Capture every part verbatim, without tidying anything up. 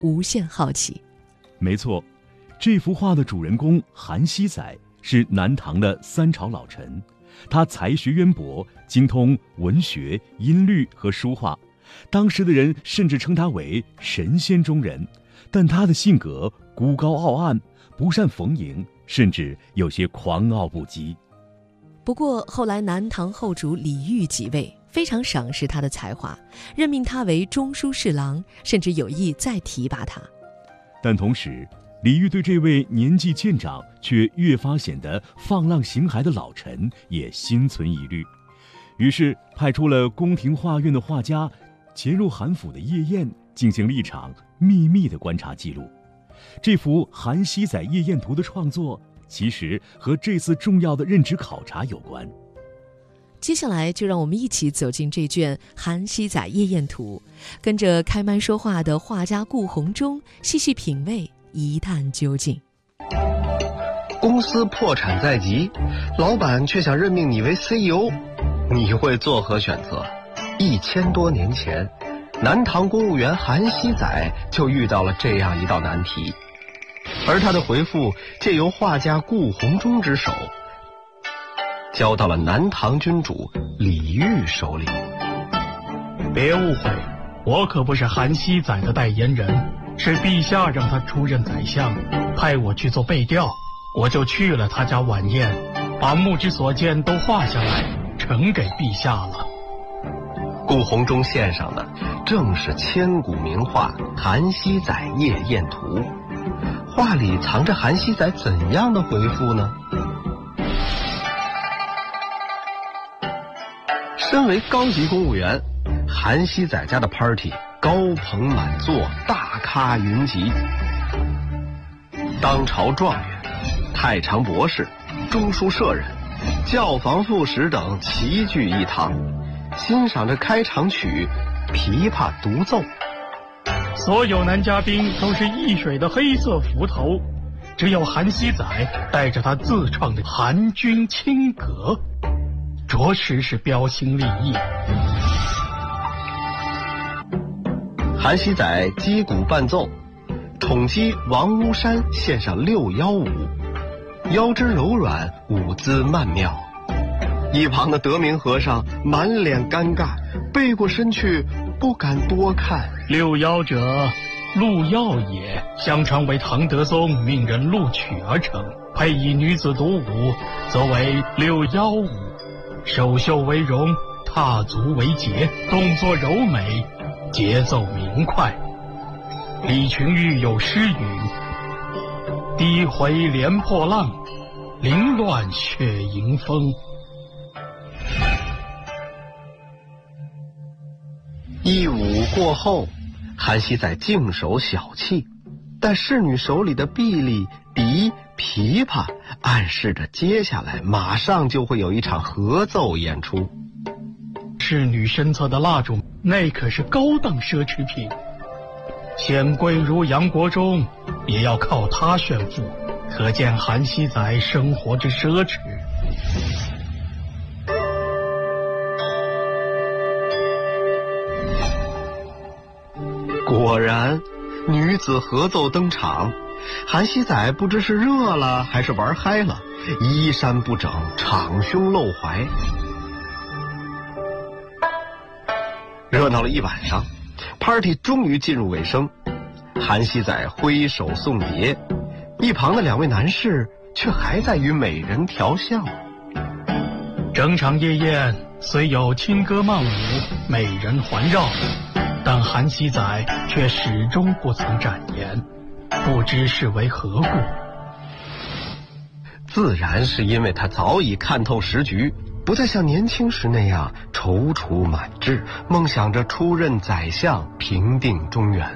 无限好奇。 没错，这幅画的主人公韩熙载是南唐的三朝老臣，他才学渊博，精通文学、音律和书画，当时的人甚至称他为神仙中人。但他的性格孤高傲岸，不善逢迎，甚至有些狂傲不羁。 不过后来南唐后主李煜即位，非常赏识他的才华，任命他为中书侍郎，甚至有意再提拔他。 但同时，李煜对这位年纪渐长却越发显得放浪形骸的老臣也心存疑虑，于是派出了宫廷画院的画家潜入韩府的夜宴，进行了一场秘密的观察记录。这幅《韩熙载夜宴图》的创作其实和这次重要的任职考察有关。 接下来就让我们一起走进这卷《韩熙载夜宴图》，跟着开麦说话的画家顾闳中细细品味，一探究竟。 公司破产在即，老板却想任命你为 C E O， 你会作何选择？一千多年前，南唐公务员韩熙载就遇到了这样一道难题，而他的回复借由画家顾闳中之手，交到了南唐君主李煜手里。 别误会，我可不是韩熙载的代言人，是陛下让他出任宰相，派我去做背调，我就去了他家晚宴，把目之所见都画下来，呈给陛下了。 顾闳中献上的正是千古名画《韩熙载夜宴图》，画里藏着韩熙载怎样的回复呢？身为高级公务员，韩熙载家的 party 高朋满座，大咖云集，当朝状元、太常博士、中书舍人、教坊副使等齐聚一堂，欣赏着开场曲琵琶独奏。 所有男嘉宾都是一水的黑色幞头，只有韩熙载带着他自创的韩军清阁，着实是标新立异。 韩熙载击鼓伴奏，宠姬王屋山献上六幺舞，腰肢柔软，舞姿曼妙。一旁的德明和尚满脸尴尬，背过身去不敢多看。 六幺者，陆耀也，相传为唐德宗命人录取而成，配以女子独舞，则为六幺舞。首袖为荣，踏足为节，动作柔美，节奏明快。李群玉有诗语：低回连破浪，凌乱血迎风。 一舞过后，韩熙载净手小憩，但侍女手里的臂力、笛、琵琶暗示着接下来马上就会有一场合奏演出。 侍女身侧的蜡烛，那可是高档奢侈品，显贵如杨国忠也要靠它炫富，可见韩熙载生活之奢侈。 果然，女子合奏登场，韩熙载不知是热了还是玩嗨了，衣衫不整，敞胸露怀。热闹了一晚上， party 终于进入尾声，韩熙载挥手送别，一旁的两位男士却还在与美人调笑。 整场夜宴虽有轻歌曼舞，美人环绕，但韩熙载却始终不曾展颜，不知是为何故。 自然是因为他早已看透时局，不再像年轻时那样踌躇满志，梦想着出任宰相，平定中原。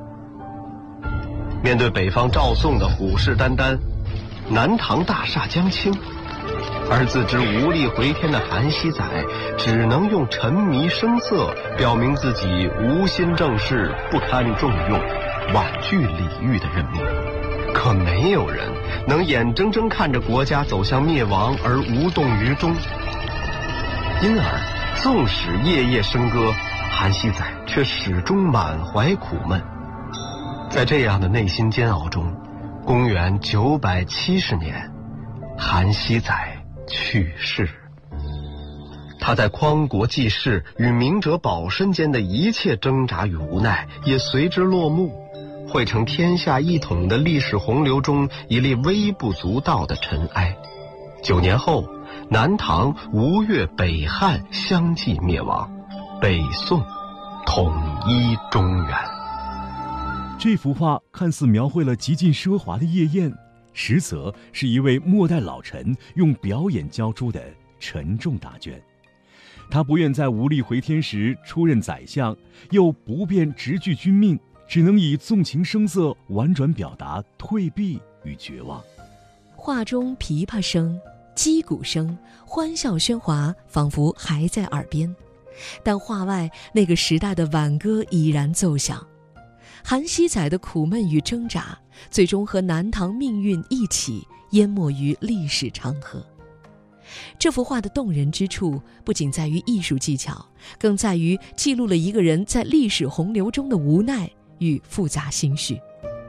面对北方赵宋的虎视眈眈，南唐大厦将倾，而自知无力回天的韩熙载只能用沉迷声色表明自己无心政事，不堪重用，婉拒李煜的任命。可没有人能眼睁睁看着国家走向灭亡而无动于衷，因而纵使夜夜笙歌，韩熙载却始终满怀苦闷。 在这样的内心煎熬中，公元九百七十年，韩熙载去世。他在匡国济世与明哲保身间的一切挣扎与无奈，也随之落幕，汇成天下一统的历史洪流中一粒微不足道的尘埃。九年后，南唐、吴越、北汉相继灭亡，北宋统一中原。 这幅画看似描绘了极尽奢华的夜宴，实则是一位末代老臣用表演交出的沉重答卷。他不愿在无力回天时出任宰相，又不便直拒君命，只能以纵情声色婉转表达退避与绝望。 画中琵琶声、击鼓声、欢笑喧哗仿佛还在耳边，但画外那个时代的挽歌已然奏响。韩熙载的苦闷与挣扎，最终和南唐命运一起淹没于历史长河。这幅画的动人之处，不仅在于艺术技巧，更在于记录了一个人在历史洪流中的无奈与复杂心绪。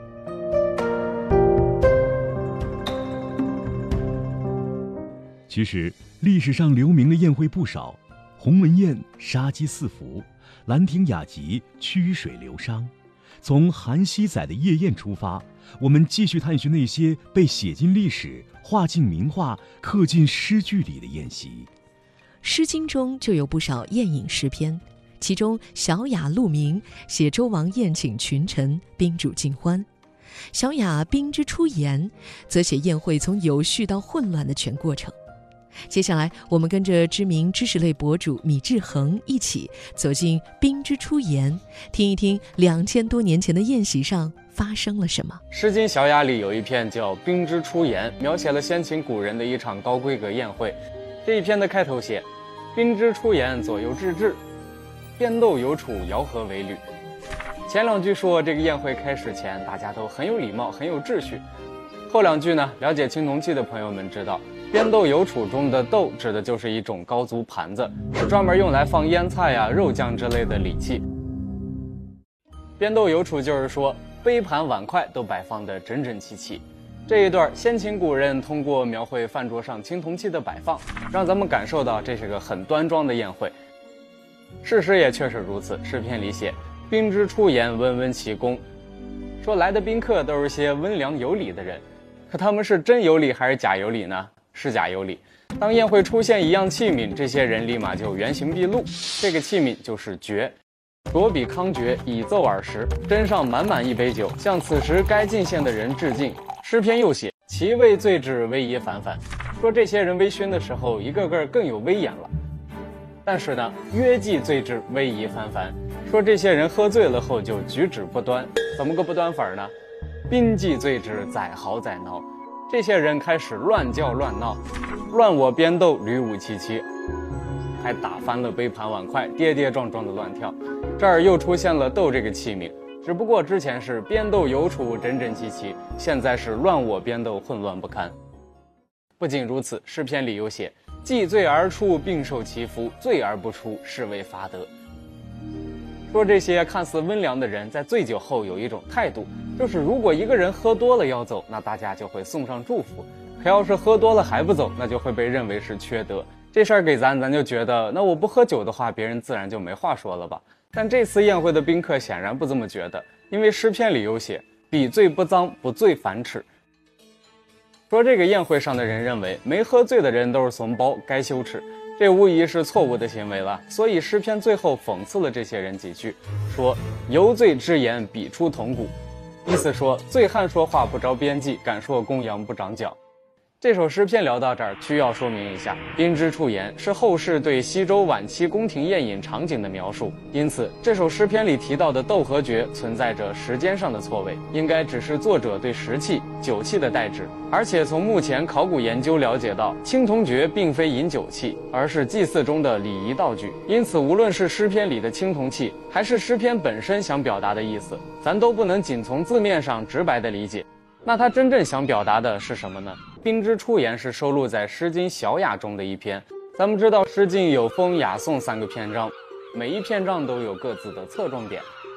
其实，历史上留名的宴会不少，鸿门宴杀机四伏，兰亭雅集曲水流觞。从韩熙载的夜宴出发，我们继续探寻那些被写进历史、画进名画、刻进诗句里的宴席。《 诗经》中就有不少宴饮诗篇，其中《小雅·鹿鸣》写周王宴请群臣，宾主尽欢；《小雅·宾之出言》则写宴会从有序到混乱的全过程。接下来，我们跟着知名知识类博主米志恒一起走进宾之出言，听一听两千多年前的宴席上发生了什么。 《诗经·小雅》里有一篇叫《宾之出言》，描写了先秦古人的一场高规格宴会。这一篇的开头写：“宾之出言，左右至至，边斗有处，肴核为履。”前两句说这个宴会开始前，大家都很有礼貌，很有秩序。后两句呢，了解青铜器的朋友们知道，边斗有处中的斗指的就是一种高足盘子，是专门用来放腌菜呀、肉酱之类的礼器。边斗有处就是说杯盘碗筷都摆放得整整齐齐。这一段先秦古人通过描绘饭桌上青铜器的摆放，让咱们感受到这是个很端庄的宴会。事实也确实如此，诗篇里写：“宾之出言，温温其恭。”说来的宾客都是些温良有礼的人。可他们是真有礼还是假有礼呢？是假有礼。当宴会出现一样器皿，这些人立马就原形毕露。这个器皿就是爵。酌彼康爵，以奏耳时，斟上满满一杯酒，向此时该进献的人致敬。诗篇又写：“其味醉之，威仪反反。”说这些人微醺的时候，一个个更有威严了。但是呢，约既醉之，威仪反反。说这些人喝醉了后就举止不端，怎么个不端法呢？宾既醉之，宰嚎宰闹。这些人开始乱叫乱闹，乱我边斗，屡舞齐齐，还打翻了杯盘碗筷，跌跌撞撞的乱跳。这儿又出现了斗这个器皿，只不过之前是边斗有处，整整齐齐，现在是乱我边斗，混乱不堪。不仅如此，诗篇里有写：“既醉而出，并受其福；醉而不出，是谓罚德。”说这些看似温良的人在醉酒后有一种态度，就是如果一个人喝多了要走，那大家就会送上祝福；可要是喝多了还不走，那就会被认为是缺德。这事儿给咱，咱就觉得那我不喝酒的话，别人自然就没话说了吧。但这次宴会的宾客显然不这么觉得，因为诗篇里有写：“彼醉不脏，不醉反耻。”说这个宴会上的人认为没喝醉的人都是怂包，该羞耻。这无疑是错误的行为了，所以诗篇最后讽刺了这些人几句，说：“游醉之言，彼出铜鼓。”意思说醉汉说话不着边际，敢说公羊不长角。这首诗篇聊到这儿，需要说明一下，宾之出言是后世对西周晚期宫廷宴饮场景的描述，因此这首诗篇里提到的斗和爵存在着时间上的错位，应该只是作者对食器、酒器的代指。而且从目前考古研究了解到，青铜爵并非饮酒器，而是祭祀中的礼仪道具。因此无论是诗篇里的青铜器，还是诗篇本身想表达的意思，咱都不能仅从字面上直白的理解。那他真正想表达的是什么呢？宾之出言是收录在《诗经·小雅》中的一篇。咱们知道《诗经》有风、雅、颂三个篇章，每一篇章都有各自的侧重点。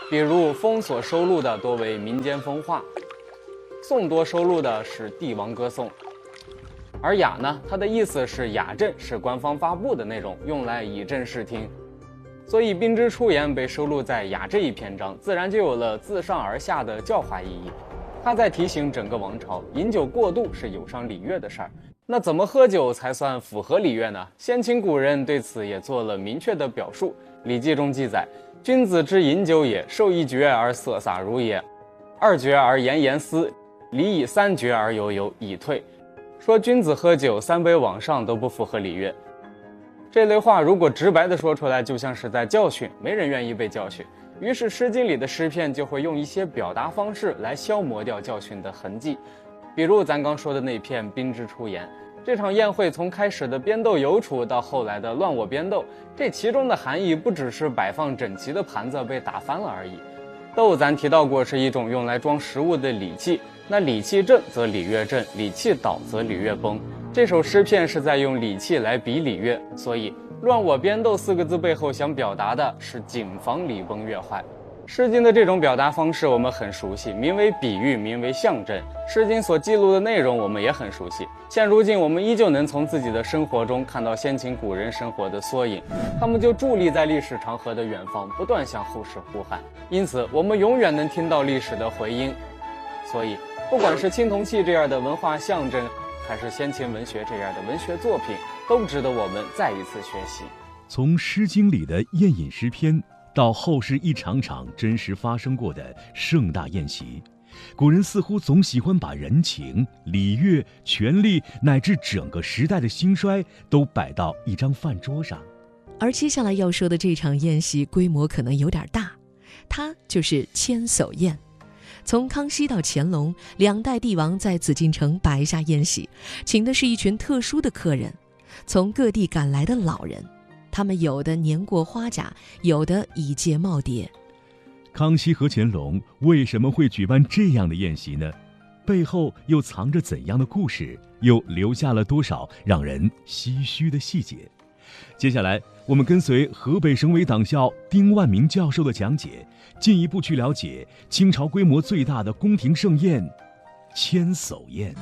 比如风所收录的多为民间风话，颂多收录的是帝王歌颂。而雅呢，它的意思是雅阵，是官方发布的内容，用来以正视听。所以宾之出言被收录在雅这一篇章，自然就有了自上而下的教化意义。他在提醒整个王朝，饮酒过度是有伤礼乐的事儿。那怎么喝酒才算符合礼乐呢？先秦古人对此也做了明确的表述。《礼记》中记载：“君子之饮酒也，受一爵而色洒如也，二爵而言言思，礼以三爵而悠悠，以退。”说君子喝酒三杯往上都不符合礼乐。这类话如果直白地说出来，就像是在教训，没人愿意被教训。于是《诗经》里的诗篇就会用一些表达方式来消磨掉教训的痕迹。比如咱刚说的那篇《宾之出言》，这场宴会从开始的边斗有处到后来的乱我边斗，这其中的含义不只是摆放整齐的盘子被打翻了而已。斗咱提到过是一种用来装食物的礼器，那礼器振则礼乐振，礼器倒则礼乐崩。这首诗篇是在用礼器来比礼乐，所以乱我边斗四个字背后想表达的是谨防礼崩乐坏。诗经的这种表达方式我们很熟悉，名为比喻，名为象征。诗经所记录的内容我们也很熟悉，现如今我们依旧能从自己的生活中看到先秦古人生活的缩影，他们就伫立在历史长河的远方，不断向后世呼喊，因此我们永远能听到历史的回音。所以不管是青铜器这样的文化象征，还是先秦文学这样的文学作品，都值得我们再一次学习。 从《诗经》里的宴饮诗篇到后世一场场真实发生过的盛大宴席，古人似乎总喜欢把人情、礼乐、权力乃至整个时代的兴衰都摆到一张饭桌上。 而接下来要说的这场宴席规模可能有点大，它就是千叟宴。从康熙到乾隆，两代帝王在紫禁城摆下宴席，请的是一群特殊的客人，从各地赶来的老人，他们有的年过花甲，有的已届耄耋。 康熙和乾隆为什么会举办这样的宴席呢？背后又藏着怎样的故事？又留下了多少让人唏嘘的细节？接下来我们跟随河北省委党校丁万明教授的讲解，进一步去了解清朝规模最大的宫廷盛宴——千叟宴。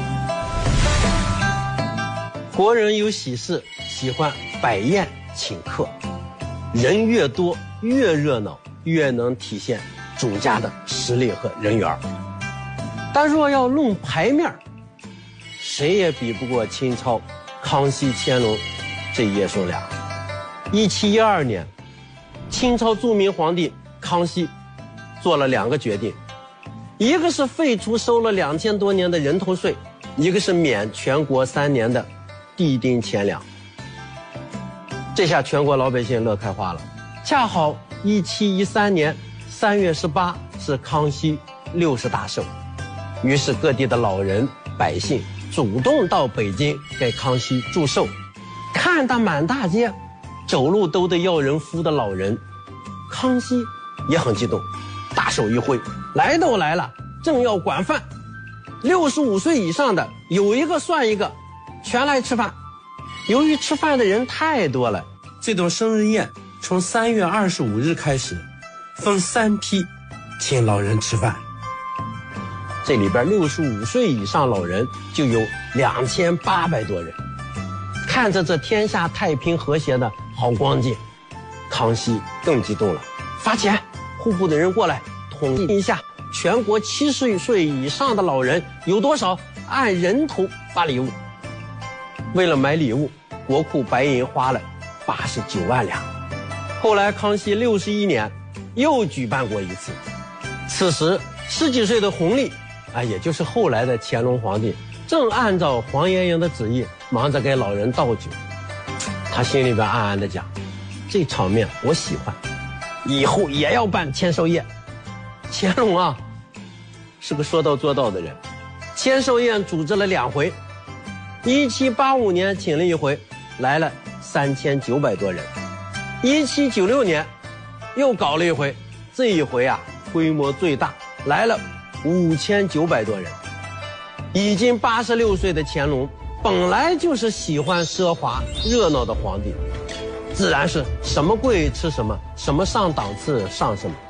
国人有喜事喜欢摆宴请客，人越多越热闹，越能体现主家的实力和人缘。但若要论牌面，谁也比不过清朝康熙、乾隆这爷孙俩。一七一二年，清朝著名皇帝康熙做了两个决定，一个是废除收了两千多年的人头税，一个是免全国三年的地丁钱粮。这下全国老百姓乐开花了。恰好一七一三年三月十八是康熙六十大寿，于是各地的老人百姓主动到北京给康熙祝寿，看到满大街走路都得要人扶的老人，康熙也很激动，大手一挥，来都来了，正要管饭，六十五岁以上的有一个算一个，全来吃饭。由于吃饭的人太多了，这顿生日宴从三月二十五日开始，分三批请老人吃饭。这里边六十五岁以上老人就有两千八百多人。看着这天下太平和谐的好光景，康熙更激动了，发钱，户部的人过来统计一下全国七十岁以上的老人有多少，按人头发礼物。为了买礼物，国库白银花了八十九万两。后来康熙六十一年又举办过一次，此时十几岁的弘历啊，也就是后来的乾隆皇帝，正按照黄爷爷的旨意忙着给老人倒酒。他心里边暗暗地讲，这场面我喜欢，以后也要办千寿宴。乾隆啊是个说到做到的人，千寿宴组织了两回，一七八五年请了一回，来了三千九百多人。一七九六年又搞了一回，这一回啊规模最大，来了五千九百多人。已经八十六岁的乾隆本来就是喜欢奢华热闹的皇帝，自然是什么贵吃什么，什么上档次上什么。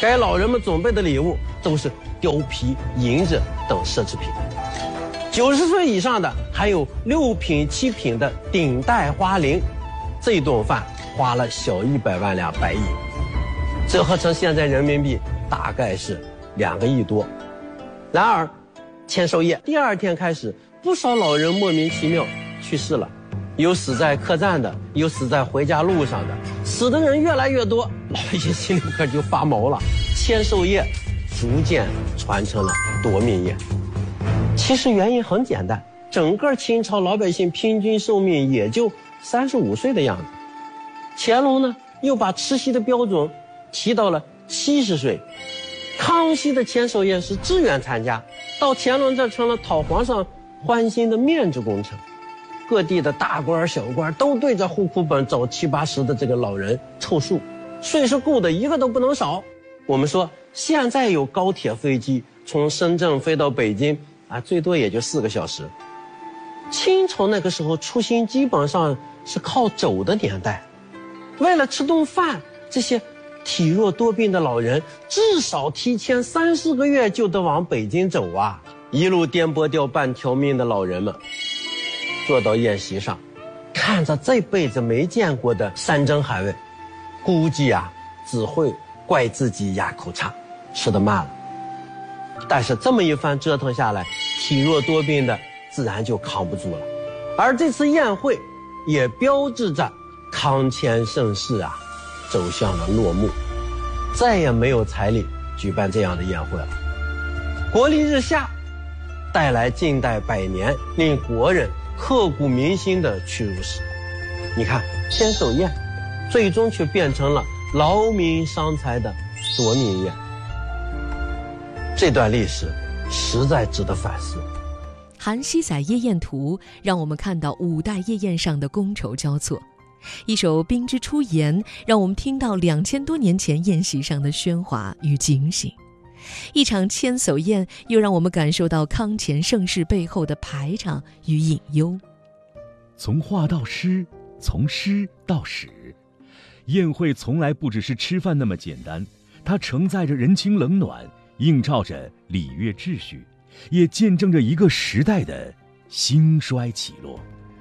给老人们准备的礼物都是貂皮、银子等奢侈品。九十岁以上的还有六品、七品的顶戴花翎，这顿饭花了小一百万两白银，折合成现在人民币大概是两个亿多。然而，签售夜第二天开始，不少老人莫名其妙去世了，有死在客栈的，有死在回家路上的，死的人越来越多，老百姓心里可就发毛了。签售夜逐渐传成了夺命夜。其实原因很简单，整个清朝老百姓平均寿命也就三十五岁的样子。乾隆呢，又把吃席的标准提到了七十岁。康熙的签售宴是自愿参加，到乾隆这成了讨皇上欢心的面子工程。各地的大官小官都对着户口本找七八十的这个老人凑数，岁数够的一个都不能少。我们说现在有高铁飞机从深圳飞到北京啊，最多也就四个小时。清朝那个时候出行基本上是靠走的年代，为了吃顿饭，这些体弱多病的老人至少提前三四个月就得往北京走啊！一路颠簸掉半条命的老人们，坐到宴席上，看着这辈子没见过的山珍海味，估计啊只会怪自己牙口差，吃得慢了。但是这么一番折腾下来，体弱多病的自然就扛不住了。而这次宴会也标志着康乾盛世啊走向了落幕，再也没有财力举办这样的宴会了。国力日下，带来近代百年令国人刻骨铭心的屈辱史。你看，签售宴最终却变成了劳民伤财的夺命宴。这段历史实在值得反思。 韩熙载夜宴图让我们看到五代夜宴上的觥筹交错，一首《冰之出言》让我们听到两千多年前宴席上的喧哗与警醒，一场千叟宴又让我们感受到康乾盛世背后的排场与隐忧。 从画到诗，从诗到史，宴会从来不只是吃饭那么简单，它承载着人情冷暖，映照着礼乐秩序，也见证着一个时代的兴衰起落。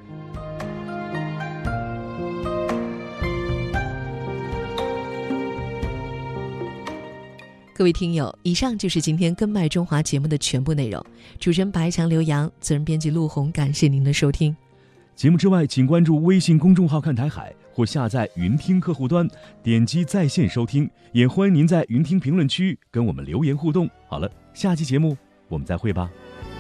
各位听友，以上就是今天根脉中华节目的全部内容。主持人白强、刘洋，责任编辑陆红，感谢您的收听。 节目之外，请关注微信公众号看台海，或下载云听客户端，点击在线收听。也欢迎您在云听评论区跟我们留言互动。好了，下期节目我们再会吧。